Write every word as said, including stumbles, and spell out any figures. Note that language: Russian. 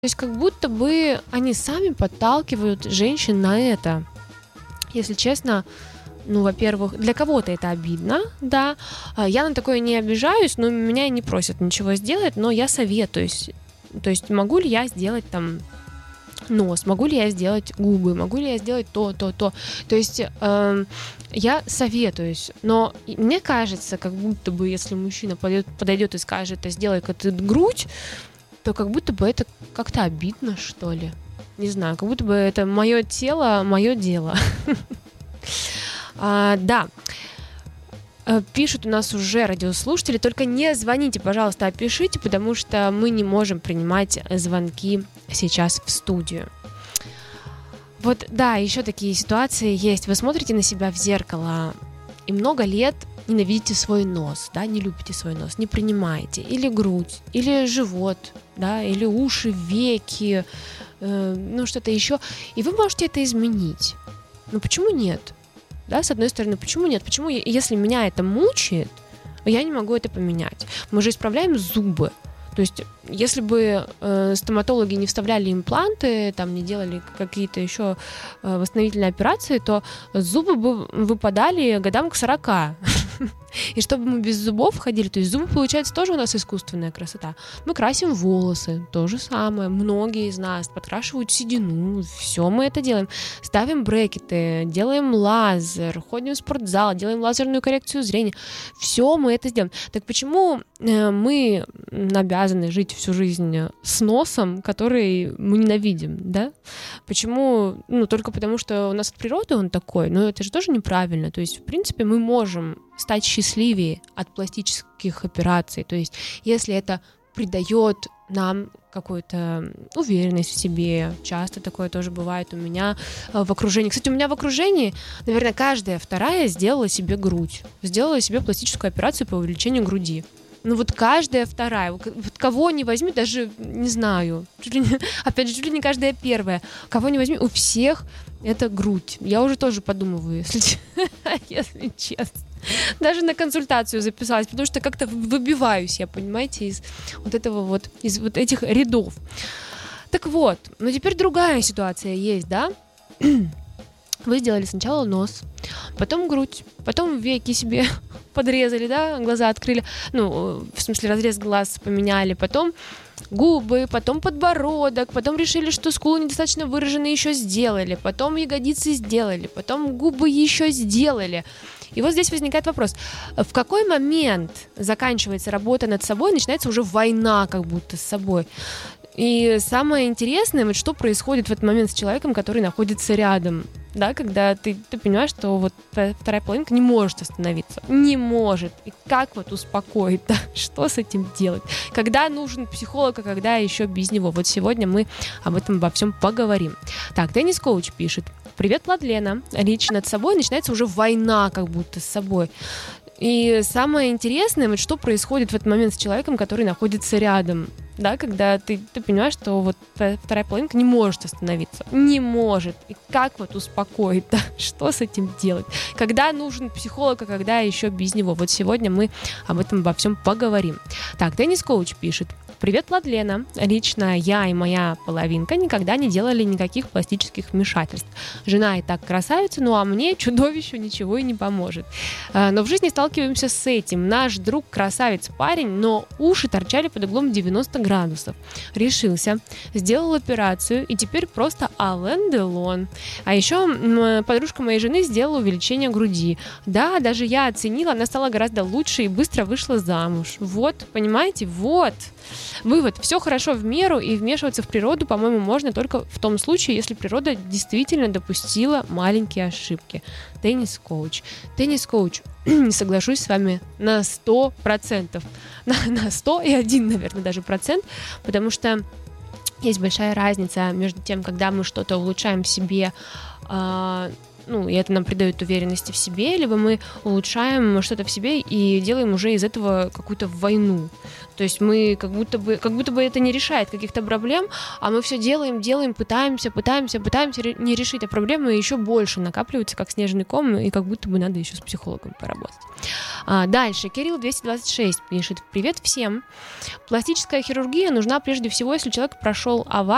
То есть как будто бы они сами подталкивают женщин на это. Если честно, ну, во-первых, для кого-то это обидно, да. Я на такое не обижаюсь, но меня не просят ничего сделать, но я советуюсь. То есть могу ли я сделать там нос, могу ли я сделать губы, могу ли я сделать то, то, то. То есть э, я советуюсь, но мне кажется, как будто бы если мужчина подойдет, подойдет и скажет, а сделай-ка ты грудь, то как будто бы это как-то обидно, что ли. Не знаю, как будто бы это мое тело, мое дело. а, да. Пишут у нас уже радиослушатели, только не звоните, пожалуйста, а пишите, потому что мы не можем принимать звонки сейчас в студию. Вот, да, еще такие ситуации есть. Вы смотрите на себя в зеркало и много лет ненавидите свой нос, да, не любите свой нос, не принимаете, или грудь, или живот, да, или уши, веки, э, ну что-то еще, и вы можете это изменить. Но почему нет? Да, с одной стороны, почему нет? Почему, если меня это мучает, я не могу это поменять? Мы же исправляем зубы. То есть, если бы э, стоматологи не вставляли импланты, там не делали какие-то еще э, восстановительные операции, то зубы бы выпадали годам к сорока. И чтобы мы без зубов ходили, то есть зубы, получается, тоже у нас искусственная красота. Мы красим волосы, то же самое. Многие из нас подкрашивают седину, все мы это делаем. Ставим брекеты, делаем лазер, ходим в спортзал, делаем лазерную коррекцию зрения. Все мы это сделаем. Так почему мы обязаны жить всю жизнь с носом, который мы ненавидим, да? Почему? Ну, только потому, что у нас от природы он такой, но это же тоже неправильно. То есть, в принципе, мы можем стать счастливее от пластических операций. То есть, если это придает нам какую-то уверенность в себе, часто такое тоже бывает у меня в окружении. Кстати, у меня в окружении, наверное, каждая вторая сделала себе грудь, сделала себе пластическую операцию по увеличению груди. Ну вот каждая вторая, вот кого не возьми, даже не знаю, чуть ли не, опять же, чуть ли не каждая первая, кого не возьми, у всех это грудь. Я уже тоже подумываю, если, если честно. Даже на консультацию записалась, потому что как-то выбиваюсь я, понимаете, из вот этого вот, из вот этих рядов. Так вот, но теперь другая ситуация есть, да? Вы сделали сначала нос, потом грудь, потом веки себе подрезали, да, глаза открыли, ну, в смысле разрез глаз поменяли, потом губы, потом подбородок, потом решили, что скулы недостаточно выражены, еще сделали, потом ягодицы сделали, потом губы еще сделали. И вот здесь возникает вопрос, в какой момент заканчивается работа над собой, начинается уже война как будто с собой. И самое интересное, вот что происходит в этот момент с человеком, который находится рядом, да, когда ты, ты понимаешь, что вот вторая половинка не может остановиться, не может. И как вот успокоить, да, что с этим делать? Когда нужен психолог, а когда еще без него? Вот сегодня мы об этом обо всем поговорим. Так, теннис-коуч пишет. Привет, Владлена. Лично над собой начинается уже война как будто с собой. И самое интересное, вот что происходит в этот момент с человеком, который находится рядом, да, когда ты, ты понимаешь, что вот вторая половинка не может остановиться, не может. И как вот успокоить, да, что с этим делать? Когда нужен психолог, а когда еще без него? Вот сегодня мы об этом обо всем поговорим. Так, теннис-коуч пишет. Привет, Владлена. Лично я и моя половинка никогда не делали никаких пластических вмешательств. Жена и так красавица, ну а мне, чудовищу, ничего и не поможет. Но в жизни сталкиваемся с этим. Наш друг красавец парень, но уши торчали под углом девяносто градусов. Решился, сделал операцию и теперь просто Ален Делон. А еще подружка моей жены сделала увеличение груди. Да, даже я оценила, она стала гораздо лучше и быстро вышла замуж. Вот, понимаете, вот. Вывод. Все хорошо в меру, и вмешиваться в природу, по-моему, можно только в том случае, если природа действительно допустила маленькие ошибки. Теннис-коуч. Теннис-коуч. Не соглашусь с вами на сто процентов. На, на сто и один, наверное, даже процент, потому что есть большая разница между тем, когда мы что-то улучшаем в себе, э, ну, и это нам придает уверенности в себе, либо мы улучшаем что-то в себе и делаем уже из этого какую-то войну. То есть мы как будто бы, как будто бы это не решает каких-то проблем, а мы все делаем, делаем, пытаемся, пытаемся, пытаемся не решить, а проблемы еще больше накапливаются, как снежный ком, и как будто бы надо еще с психологом поработать. А, дальше. Кирилл двести двадцать шесть пишет. Привет всем. Пластическая хирургия нужна прежде всего, если человек прошел аварию,